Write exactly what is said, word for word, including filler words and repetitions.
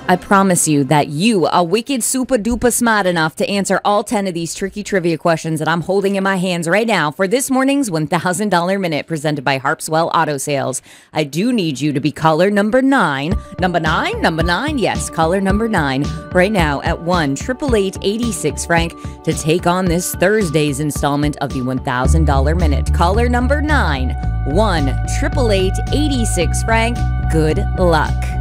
I promise you that you are wicked super duper smart enough to answer all ten of these tricky trivia questions that I'm holding in my hands right now for this morning's one thousand dollars Minute presented by Harpswell Auto Sales. I do need you to be caller number nine. Number nine? Number nine? Yes, caller number nine. Right now at one eight eight eight, eight six, Frank to take on this Thursday's installment of the one thousand dollars Minute. Caller number nine. one eight eight eight, eight six, Frank. Good luck.